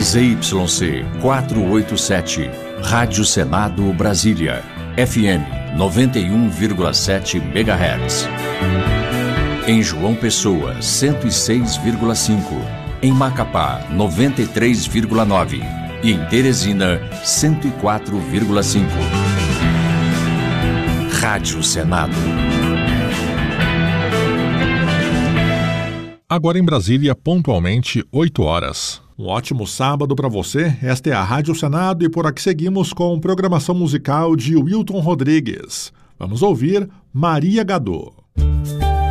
ZYC 487, Rádio Senado Brasília, FM 91,7 MHz. Em João Pessoa, 106,5. Em Macapá, 93,9. E em Teresina, 104,5. Rádio Senado. Agora em Brasília, pontualmente 8 horas. Um ótimo sábado para você. Esta é a Rádio Senado e por aqui seguimos com programação musical de Wilton Rodrigues. Vamos ouvir Maria Gadot.